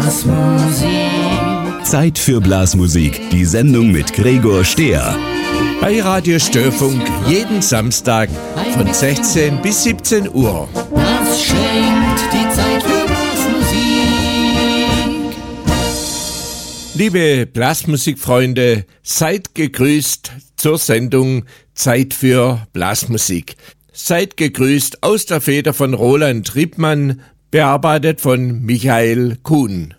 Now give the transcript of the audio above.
Blasmusik. Zeit für Blasmusik, die Sendung mit Gregor Stehr. Bei Radio Störfunk jeden Samstag von 16 bis 17 Uhr. Das schenkt die Zeit für Blasmusik. Liebe Blasmusikfreunde, seid gegrüßt zur Sendung Zeit für Blasmusik. Seid gegrüßt aus der Feder von Roland Riebmann, bearbeitet von Michael Kuhn.